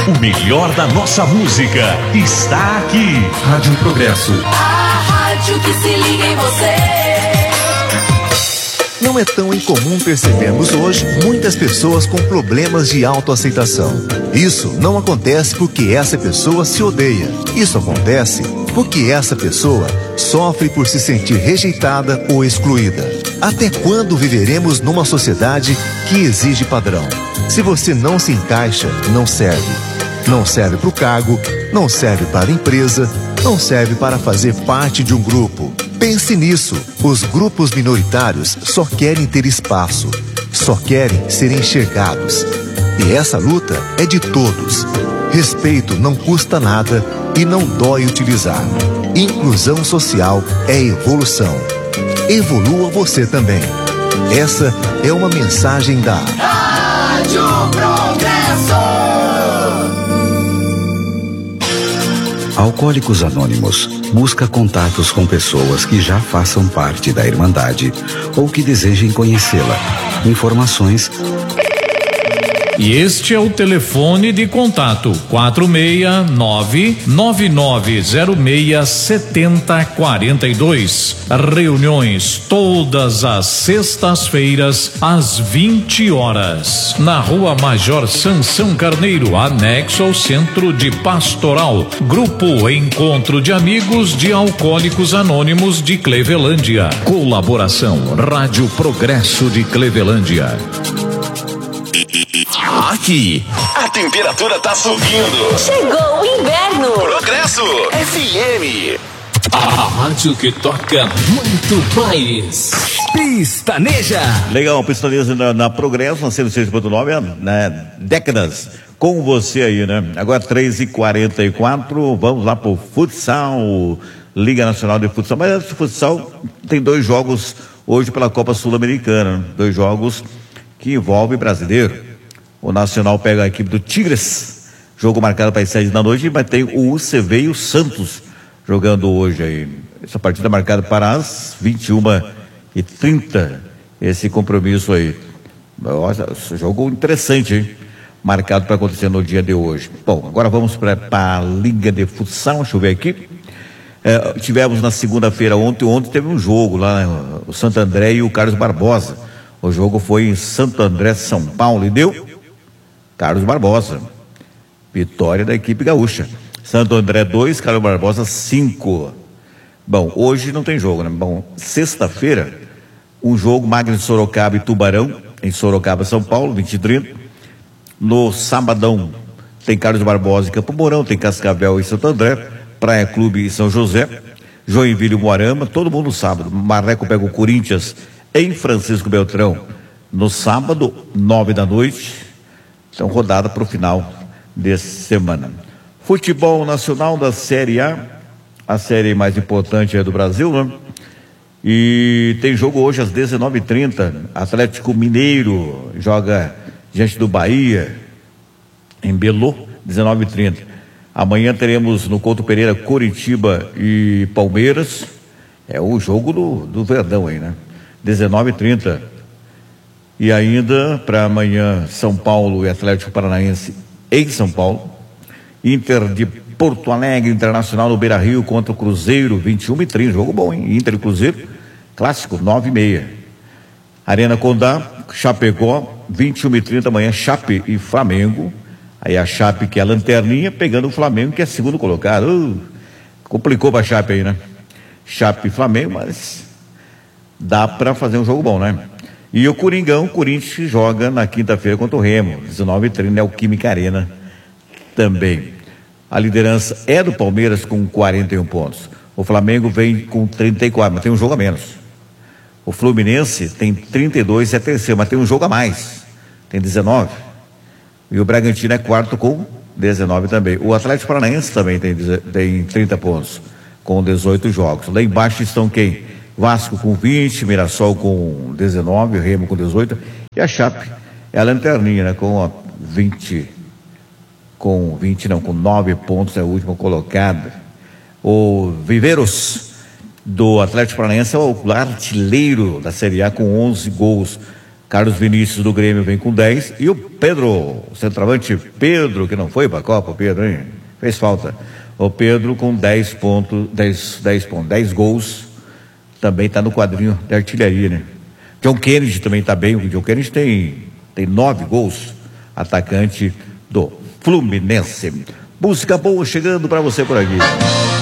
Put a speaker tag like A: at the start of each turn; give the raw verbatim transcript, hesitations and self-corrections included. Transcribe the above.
A: O melhor da nossa música está aqui. Rádio Progresso.
B: A rádio que se liga em você.
C: Não é tão incomum percebermos hoje muitas pessoas com problemas de autoaceitação. Isso não acontece porque essa pessoa se odeia. Isso acontece porque essa pessoa sofre por se sentir rejeitada ou excluída. Até quando viveremos numa sociedade que exige padrão? Se você não se encaixa, não serve. Não serve para o cargo, não serve para a empresa, não serve para fazer parte de um grupo. Pense nisso. Os grupos minoritários só querem ter espaço, só querem ser enxergados. E essa luta é de todos. Respeito não custa nada e não dói utilizar. Inclusão social é evolução. Evolua você também. Essa é uma mensagem da
B: Rádio Progresso.
D: Alcoólicos Anônimos busca contatos com pessoas que já façam parte da Irmandade ou que desejem conhecê-la. Informações.
E: E este é o telefone de contato: quatro seis nove, nove nove zero seis, sete zero quatro dois. Reuniões todas as sextas-feiras às vinte horas, na Rua Major Sansão Carneiro, anexo ao Centro de Pastoral. Grupo Encontro de Amigos de Alcoólicos Anônimos de Clevelândia. Colaboração Rádio Progresso de Clevelândia.
A: Aqui, a temperatura tá subindo.
B: Chegou o inverno.
A: Progresso F M.
F: A rádio que toca muito mais. Pistaneja.
G: Legal, Pistaneja na, na Progresso, na cento e seis ponto nove, né? Décadas com você aí, né? Agora três e quarenta e quatro, vamos lá pro futsal, Liga Nacional de Futsal. Mas esse futsal tem dois jogos hoje pela Copa Sul-Americana, dois jogos que envolvem brasileiro. O Nacional pega a equipe do Tigres, jogo marcado para as sete da noite, mas tem o U C V e o Santos jogando hoje aí. Essa partida é marcada para as vinte e uma e trinta, esse compromisso aí. Nossa, jogo interessante, hein? Marcado para acontecer no dia de hoje. Bom, agora vamos para a Liga de Futsal, deixa eu ver aqui. É, tivemos na segunda-feira ontem, ontem teve um jogo lá, né? O Santo André e o Carlos Barbosa. O jogo foi em Santo André, São Paulo, e deu Carlos Barbosa. Vitória da equipe gaúcha. Santo André dois, Carlos Barbosa cinco. Bom, hoje não tem jogo, né? Bom, sexta-feira, um jogo Magno Sorocaba e Tubarão, em Sorocaba, São Paulo, vinte e trinta. No sabadão, tem Carlos Barbosa e Campo Mourão, tem Cascavel e Santo André, Praia Clube e São José, Joinville e Moarama, todo mundo no sábado. Marreco pega o Corinthians em Francisco Beltrão no sábado, nove da noite. Então, rodada para o final dessa semana. Futebol nacional da Série A, a série mais importante é do Brasil, né? E tem jogo hoje às dezenove e trinta. Atlético Mineiro joga diante do Bahia, em Belo, dezenove e trinta. Amanhã teremos no Couto Pereira Coritiba e Palmeiras. É o jogo do, do Verdão aí, né? dezenove e trinta. E ainda para amanhã, São Paulo e Atlético Paranaense em São Paulo. Inter de Porto Alegre, Internacional no Beira-Rio contra o Cruzeiro, vinte e uma e trinta. Jogo bom, hein? Inter e Cruzeiro, clássico, nove e meia. Arena Condá, Chapecó, vinte e uma e trinta amanhã, Chape e Flamengo. Aí a Chape, que é a lanterninha, pegando o Flamengo, que é segundo colocado. Uh, complicou para a Chape aí, né? Chape e Flamengo, mas dá para fazer um jogo bom, né? E o Coringão, o Corinthians joga na quinta-feira contra o Remo, dezenove e trinta, é o Química Arena também. A liderança é do Palmeiras com quarenta e um pontos. O Flamengo vem com trinta e quatro, mas tem um jogo a menos. O Fluminense tem trinta e dois, é terceiro, mas tem um jogo a mais. Tem dezenove. E o Bragantino é quarto com dezenove também. O Atlético Paranaense também tem, tem trinta pontos, com dezoito jogos. Lá embaixo estão quem? Vasco com vinte, Mirassol com dezenove, Remo com dezoito. E a Chape é a lanterninha, né? Com vinte. Com vinte, não, com nove pontos, é a última colocada. O Viveiros do Atlético Paranaense é o artilheiro da Série A com onze gols. Carlos Vinícius do Grêmio vem com dez. E o Pedro, o centroavante Pedro, que não foi para a Copa, o Pedro, hein? Fez falta. O Pedro com dez pontos, dez, dez pontos, dez gols. Também está no quadrinho de artilharia, né? John Kennedy também está bem. O John Kennedy tem, tem nove gols. Atacante do Fluminense. Música boa chegando para você por aqui.